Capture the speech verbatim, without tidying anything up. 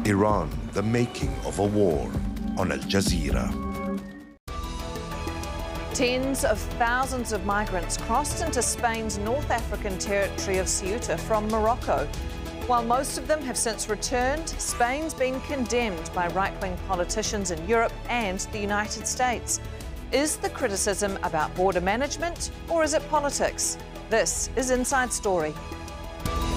Iran, the making of a war, on Al Jazeera. Tens of thousands of migrants crossed into Spain's North African territory of Ceuta from Morocco. While most of them have since returned, Spain's been condemned by right-wing politicians in Europe and the United States. Is the criticism about border management, or is it politics? This is Inside Story.